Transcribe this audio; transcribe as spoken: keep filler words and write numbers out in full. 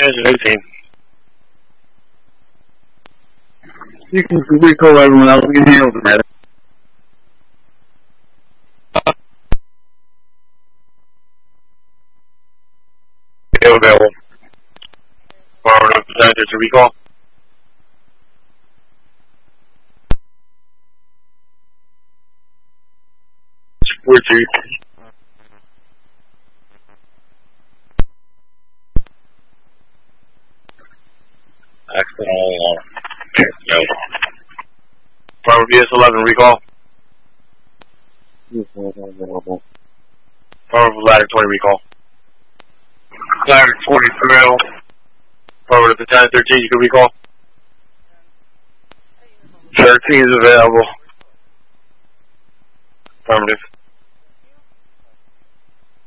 Engine eighteen. You can recall everyone else. We can handle the matter. Available. Forward representative to recall. Support two. Accident all along. No. Forward V S eleven recall. Forward ladder twenty recall. Ladder twenty through. Forward to Battalion thirteen, you can recall. thirteen is available. Affirmative.